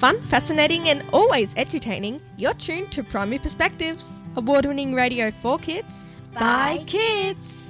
Fun, fascinating and always entertaining, you're tuned to Primary Perspectives, award-winning radio for kids, by kids.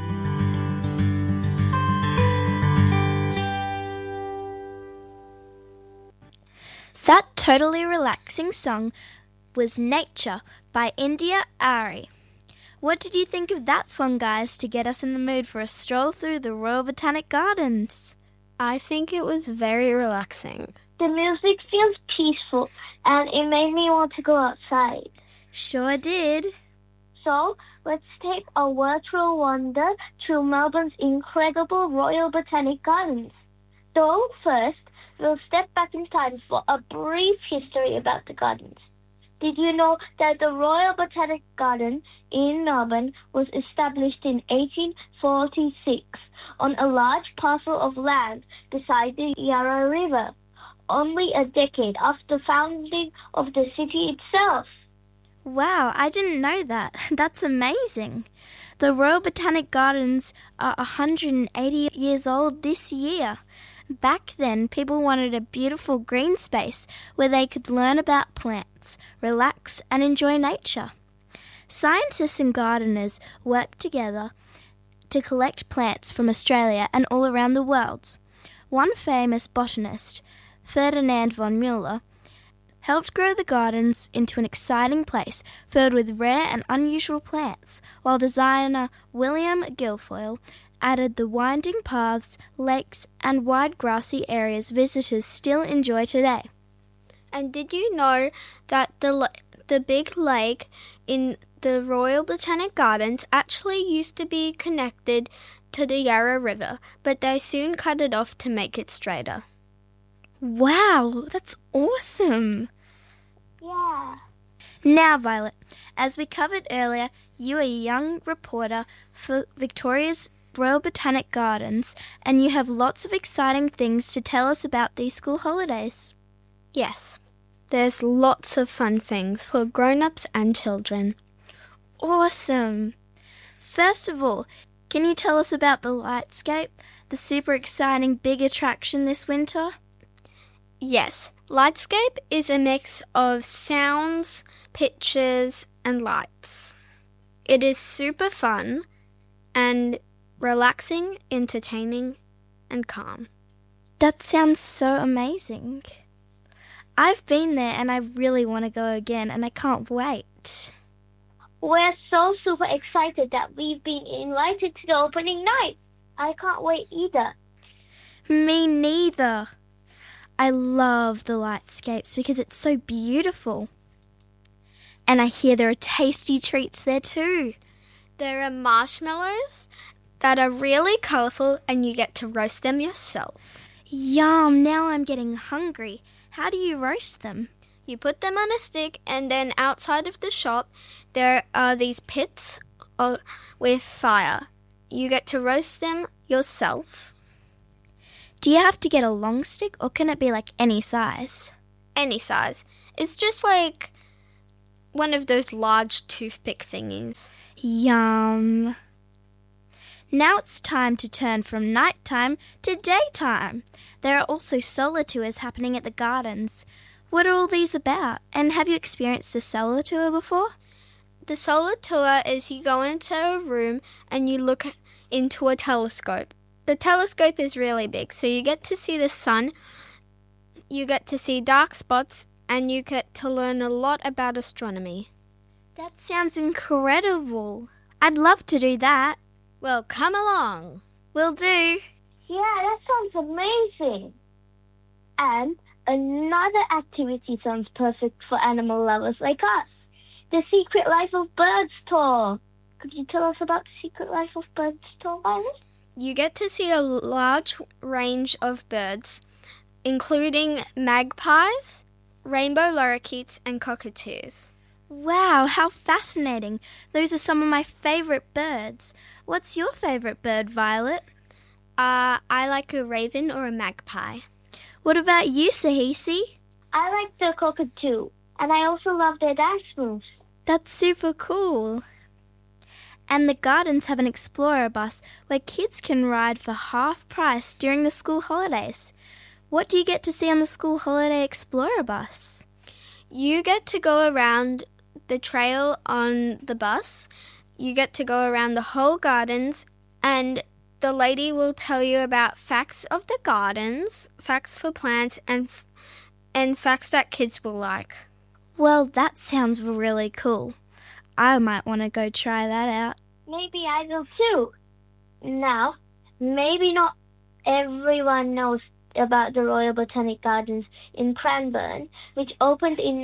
That totally relaxing song was Nature by India Ari. What did you think of that song, guys, to get us in the mood for a stroll through the Royal Botanic Gardens? I think it was very relaxing. The music feels peaceful and it made me want to go outside. Sure did. So, let's take a virtual wander through Melbourne's incredible Royal Botanic Gardens. Though first, we'll step back in time for a brief history about the gardens. Did you know that the Royal Botanic Garden in Melbourne was established in 1846 on a large parcel of land beside the Yarra River, only a decade after the founding of the city itself? Wow, I didn't know that. That's amazing. The Royal Botanic Gardens are 180 years old this year. Back then, people wanted a beautiful green space where they could learn about plants, relax, and enjoy nature. Scientists and gardeners worked together to collect plants from Australia and all around the world. One famous botanist, Ferdinand von Mueller, helped grow the gardens into an exciting place filled with rare and unusual plants, while designer William Guilfoyle added the winding paths, lakes, and wide grassy areas visitors still enjoy today. And did you know that the big lake in the Royal Botanic Gardens actually used to be connected to the Yarra River, but they soon cut it off to make it straighter? Wow, that's awesome! Yeah. Now, Violet, as we covered earlier, you are a young reporter for Victoria's Royal Botanic Gardens, and you have lots of exciting things to tell us about these school holidays. Yes, there's lots of fun things for grown-ups and children. Awesome! First of all, can you tell us about the Lightscape, the super exciting big attraction this winter? Yes, Lightscape is a mix of sounds, pictures, and lights. It is super fun and relaxing, entertaining, and calm. That sounds so amazing. I've been there and I really want to go again and I can't wait. We're so super excited that we've been invited to the opening night. I can't wait either. Me neither. I love the Lightscapes because it's so beautiful. And I hear there are tasty treats there too. There are marshmallows that are really colourful and you get to roast them yourself. Yum, now I'm getting hungry. How do you roast them? You put them on a stick and then outside of the shop there are these pits with fire. You get to roast them yourself. Do you have to get a long stick or can it be like any size? Any size. It's just like one of those large toothpick thingies. Yum. Now it's time to turn from nighttime to daytime. There are also solar tours happening at the gardens. What are all these about? And have you experienced a solar tour before? The solar tour is you go into a room and you look into a telescope. The telescope is really big, so you get to see the sun, you get to see dark spots, and you get to learn a lot about astronomy. That sounds incredible. I'd love to do that. Well, come along. Will do. Yeah, that sounds amazing. And another activity sounds perfect for animal lovers like us. The Secret Life of Birds tour. Could you tell us about the Secret Life of Birds tour, Violet? You get to see a large range of birds, including magpies, rainbow lorikeets, and cockatoos. Wow, how fascinating. Those are some of my favourite birds. What's your favourite bird, Violet? I like a raven or a magpie. What about you, Sahisi? I like the cockatoo, and I also love their dance moves. That's super cool. And the gardens have an explorer bus where kids can ride for half price during the school holidays. What do you get to see on the School Holiday Explorer bus? You get to go around the trail on the bus. You get to go around the whole gardens, and the lady will tell you about facts of the gardens, facts for plants, and facts that kids will like. Well, that sounds really cool. I might want to go try that out. Maybe I will too. Now, maybe not everyone knows about the Royal Botanic Gardens in Cranbourne, which opened in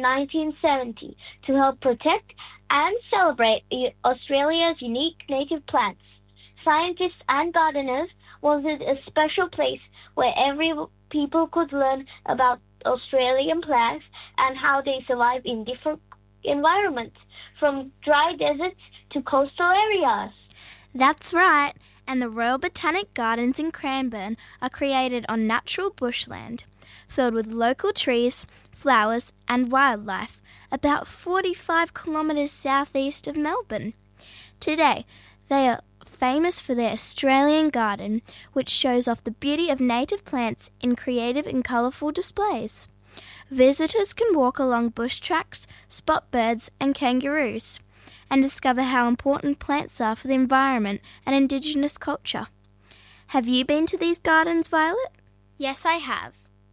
1970 to help protect and celebrate Australia's unique native plants. Scientists and gardeners wanted a special place where every people could learn about Australian plants and how they survive in different environments, from dry deserts to coastal areas. That's right, and the Royal Botanic Gardens in Cranbourne are created on natural bushland, filled with local trees, flowers and wildlife, about 45 kilometres southeast of Melbourne. Today, they are famous for their Australian garden, which shows off the beauty of native plants in creative and colourful displays. Visitors can walk along bush tracks, spot birds and kangaroos, and discover how important plants are for the environment and Indigenous culture. Have you been to these gardens, Violet? Yes, I have.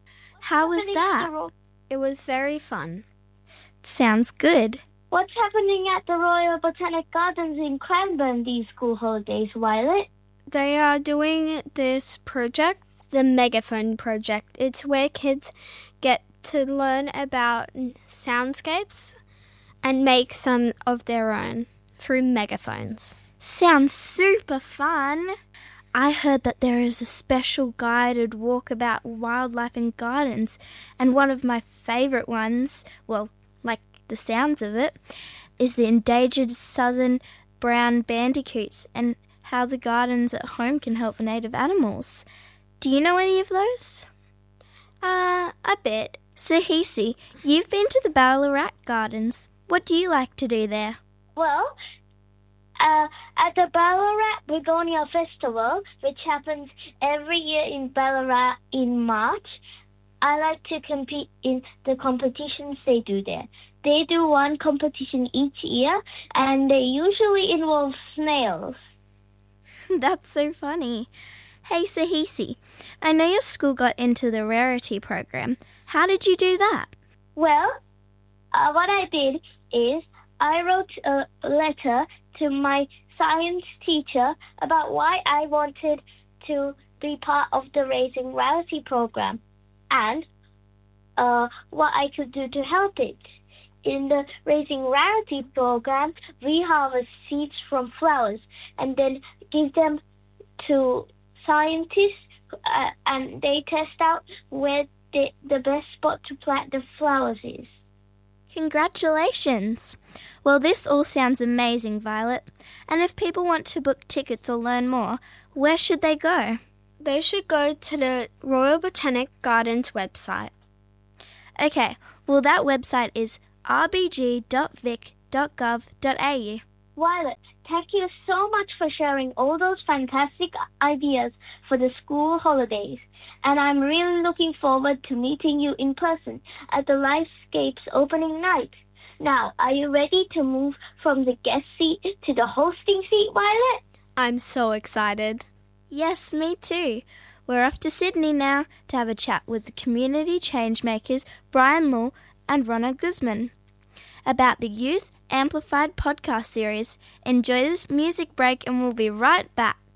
How was that? It was very fun. Sounds good. What's happening at the Royal Botanic Gardens in Cranbourne these school holidays, Violet? They are doing this project, the Megaphone Project. It's where kids get to learn about soundscapes and make some of their own through megaphones. Sounds super fun. I heard that there is a special guided walk about wildlife in gardens, and one of my favourite ones, well, like the sounds of it, is the endangered southern brown bandicoots and how the gardens at home can help native animals. Do you know any of those? A bit. Sahisi, you've been to the Ballarat Gardens. What do you like to do there? Well, at the Ballarat Begonia Festival, which happens every year in Ballarat in March, I like to compete in the competitions they do there. They do one competition each year, and they usually involve snails. That's so funny. Hey, Sahisi, I know your school got into the Rarity program. How did you do that? Well, what I did is I wrote a letter to my science teacher about why I wanted to be part of the Raising Rarity program and what I could do to help it. In the Raising Rarity program, we harvest seeds from flowers and then give them to scientists and they test out where the best spot to plant the flowers is. Congratulations! Well, this all sounds amazing, Violet. And if people want to book tickets or learn more, where should they go? They should go to the Royal Botanic Gardens website. Okay, well that website is rbg.vic.gov.au. Violet, thank you so much for sharing all those fantastic ideas for the school holidays. And I'm really looking forward to meeting you in person at the Lifescapes opening night. Now, are you ready to move from the guest seat to the hosting seat, Violet? I'm so excited. Yes, me too. We're off to Sydney now to have a chat with the community changemakers Brian Law and Ronna Guzman about the Youth Amplified podcast series. Enjoy this music break and we'll be right back.